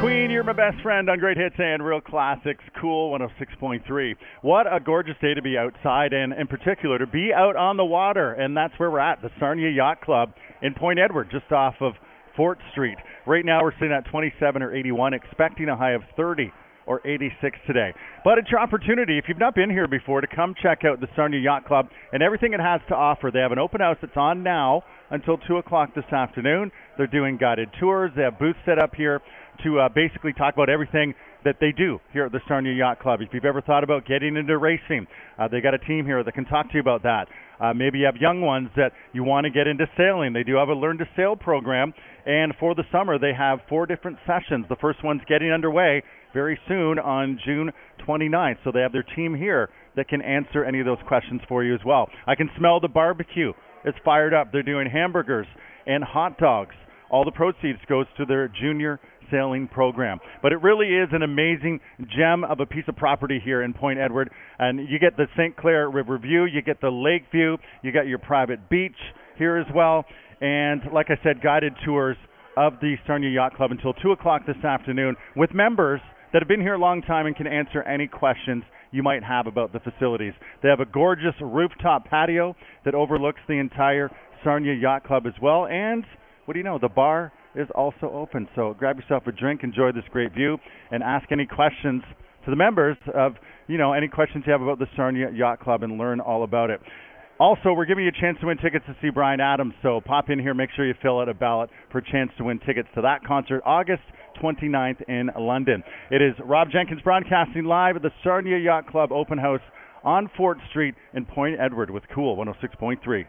Queen, you're my best friend on Great Hits and Real Classics, Cool 106.3. What a gorgeous day to be outside, and in particular to be out on the water. And that's where we're at, the Sarnia Yacht Club in Point Edward, just off of Fort Street. Right now we're sitting at 27 or 81, expecting a high of 30 or 86 today. But it's your opportunity, if you've not been here before, to come check out the Sarnia Yacht Club and everything it has to offer. They have an open house that's on now until 2 o'clock this afternoon. They're doing guided tours. They have booths set up here to basically talk about everything that they do here at the Sarnia Yacht Club. If you've ever thought about getting into racing, they got a team here that can talk to you about that. Maybe you have young ones that you want to get into sailing. They do have a Learn to Sail program, and for the summer they have 4 different sessions. The first one's getting underway very soon on June 29th, so they have their team here that can answer any of those questions for you as well. I can smell the barbecue. It's fired up. They're doing hamburgers and hot dogs. All the proceeds goes to their junior sailing program. But it really is an amazing gem of a piece of property here in Point Edward. And you get the St. Clair River view, you get the lake view, you got your private beach here as well. And like I said, guided tours of the Sarnia Yacht Club until 2 o'clock this afternoon with members that have been here a long time and can answer any questions you might have about the facilities. They have a gorgeous rooftop patio that overlooks the entire Sarnia Yacht Club as well. And what do you know, the bar is also open. So grab yourself a drink, enjoy this great view, and ask any questions to the members of, any questions you have about the Sarnia Yacht Club and learn all about it. Also, we're giving you a chance to win tickets to see Bryan Adams, so pop in here, make sure you fill out a ballot for a chance to win tickets to that concert August 29th in London. It is Rob Jenkins broadcasting live at the Sarnia Yacht Club open house on Fort Street in Point Edward with Cool 106.3.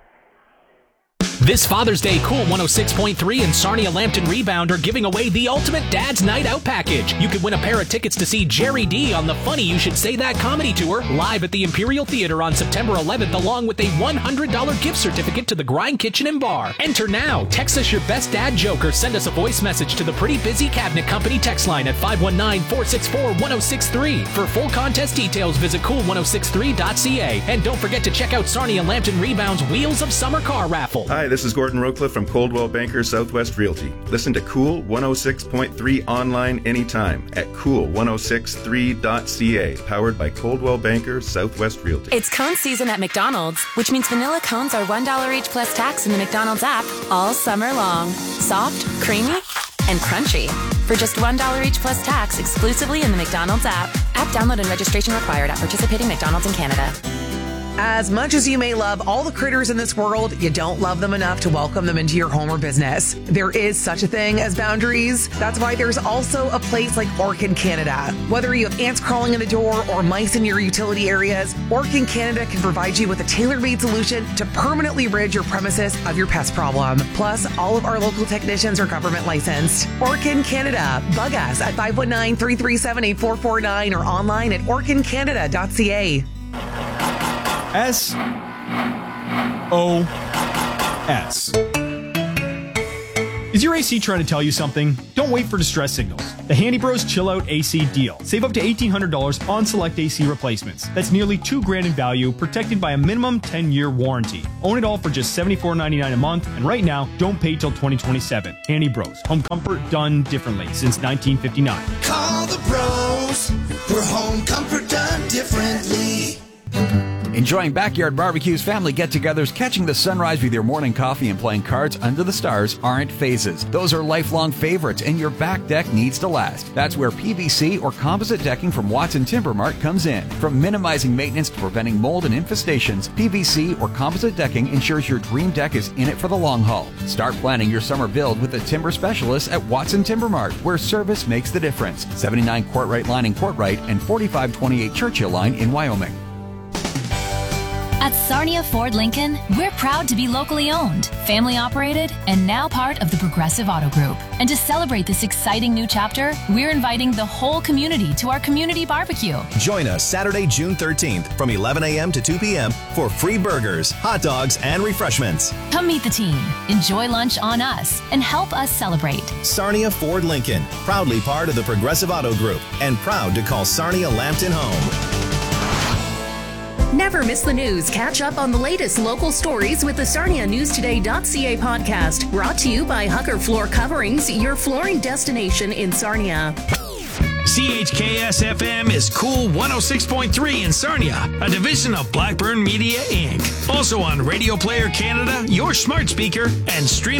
This Father's Day, Cool 106.3 and Sarnia Lambton Rebound are giving away the ultimate Dad's Night Out package. You could win a pair of tickets to see Jerry D on the Funny You Should Say That comedy tour live at the Imperial Theater on September 11th, along with a $100 gift certificate to the Grind Kitchen and Bar. Enter now. Text us your best dad joke or send us a voice message to the Pretty Busy Cabinet Company text line at 519-464-1063. For full contest details, visit cool1063.ca. And don't forget to check out Sarnia Lambton Rebound's Wheels of Summer car raffle. Hi, this is Gordon Rocliffe from Coldwell Banker Southwest Realty. Listen to Cool 106.3 online anytime at cool1063.ca. Powered by Coldwell Banker Southwest Realty. It's cone season at McDonald's, which means vanilla cones are $1 each plus tax in the McDonald's app all summer long. Soft, creamy, and crunchy. For just $1 each plus tax exclusively in the McDonald's app. App download and registration required at participating McDonald's in Canada. As much as you may love all the critters in this world, you don't love them enough to welcome them into your home or business. There is such a thing as boundaries. That's why there's also a place like Orkin Canada. Whether you have ants crawling in the door or mice in your utility areas, Orkin Canada can provide you with a tailor-made solution to permanently rid your premises of your pest problem. Plus, all of our local technicians are government licensed. Orkin Canada. Bug us at 519-337-8449 or online at orkincanada.ca. SOS. Is your AC trying to tell you something? Don't wait for distress signals. The Handy Bros Chill Out AC deal. Save up to $1,800 on select AC replacements. That's nearly $2,000 in value, protected by a minimum 10-year warranty. Own it all for just $74.99 a month, and right now, don't pay till 2027. Handy Bros. Home comfort done differently since 1959. Call the bros for home comfort done differently. Enjoying backyard barbecues, family get-togethers, catching the sunrise with your morning coffee, and playing cards under the stars aren't phases. Those are lifelong favorites, and your back deck needs to last. That's where PVC or composite decking from Watson Timber Mart comes in. From minimizing maintenance to preventing mold and infestations, PVC or composite decking ensures your dream deck is in it for the long haul. Start planning your summer build with the timber specialists at Watson Timber Mart, where service makes the difference. 79 Courtright Line in Courtright and 4528 Churchill Line in Wyoming. At Sarnia Ford Lincoln, we're proud to be locally owned, family operated, and now part of the Progressive Auto Group. And to celebrate this exciting new chapter, we're inviting the whole community to our community barbecue. Join us Saturday, June 13th from 11 a.m. to 2 p.m. for free burgers, hot dogs, and refreshments. Come meet the team, enjoy lunch on us, and help us celebrate. Sarnia Ford Lincoln, proudly part of the Progressive Auto Group and proud to call Sarnia Lambton home. Never miss the news. Catch up on the latest local stories with the SarniaNewsToday.ca podcast. Brought to you by Hugger Floor Coverings, your flooring destination in Sarnia. CHKS-FM is Cool 106.3 in Sarnia, a division of Blackburn Media, Inc. Also on Radio Player Canada, your smart speaker, and streaming